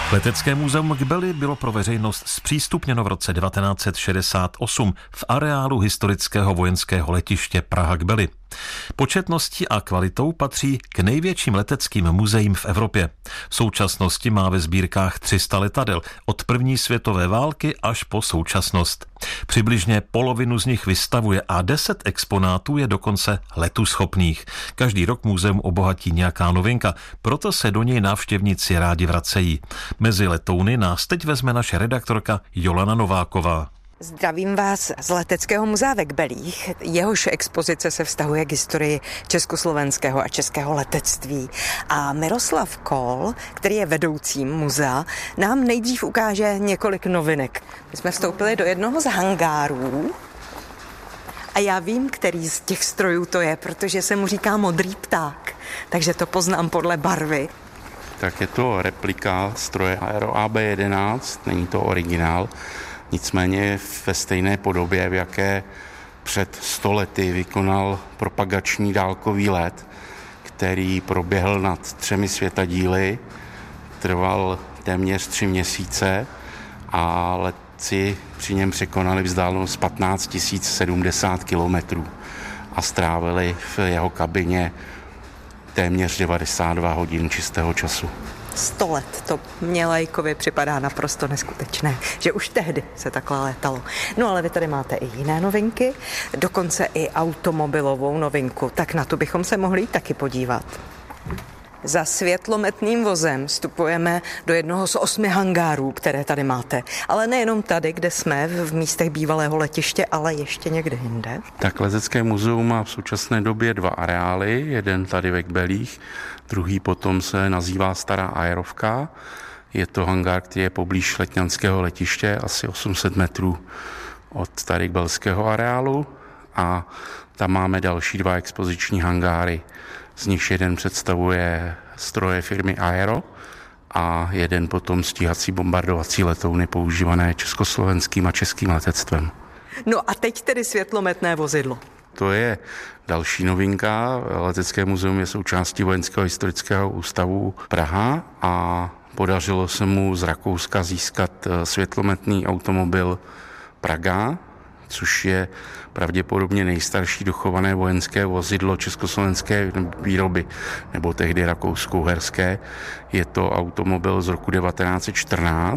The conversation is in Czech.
Letecké muzeum Kbely bylo pro veřejnost zpřístupněno v roce 1968 v areálu historického vojenského letiště Praha-Kbely. Početností a kvalitou patří k největším leteckým muzeím v Evropě. V současnosti má ve sbírkách 300 letadel od první světové války až po současnost. Přibližně polovinu z nich vystavuje a 10 exponátů je dokonce letuschopných. Každý rok muzeum obohatí nějaká novinka, proto se do něj návštěvníci rádi vracejí. Mezi letouny nás teď vezme naše redaktorka Jolana Nováková. Zdravím vás z Leteckého muzea ve Kbelích. Jehož expozice se vztahuje k historii československého a českého letectví. A Miroslav Kol, který je vedoucím muzea, nám nejdřív ukáže několik novinek. My jsme vstoupili do jednoho z hangárů a já vím, který z těch strojů to je, protože se mu říká Modrý pták, takže to poznám podle barvy. Tak je to replika stroje Aero AB11, není to originál. Nicméně ve stejné podobě, v jaké před 100 lety vykonal propagační dálkový let, který proběhl nad 3 světadíly, trval téměř 3 měsíce a letci při něm překonali vzdálenost 15 070 kilometrů a strávili v jeho kabině téměř 92 hodin čistého času. 100 let, to mně lajkovi připadá naprosto neskutečné, že už tehdy se takhle létalo. No ale vy tady máte i jiné novinky, dokonce i automobilovou novinku, tak na to bychom se mohli taky podívat. Za světlometným vozem vstupujeme do jednoho z 8 hangárů, které tady máte. Ale nejenom tady, kde jsme, v místech bývalého letiště, ale ještě někde jinde. Tak Letecké muzeum má v současné době 2 areály, jeden tady ve Kbelích, druhý potom se nazývá Stará aerovka. Je to hangár, který je poblíž letňanského letiště, asi 800 metrů od tady kbelského areálu a tam máme další 2 expoziční hangáry. Z nich jeden představuje stroje firmy Aero a jeden potom stíhací bombardovací letouny používané československým a českým letectvem. No a teď tedy světlometné vozidlo. To je další novinka. Letecké muzeum je součástí Vojenského historického ústavu Praha a podařilo se mu z Rakouska získat světlometný automobil Praga, což je pravděpodobně nejstarší dochované vojenské vozidlo československé výroby, nebo tehdy rakousko-uherské. Je to automobil z roku 1914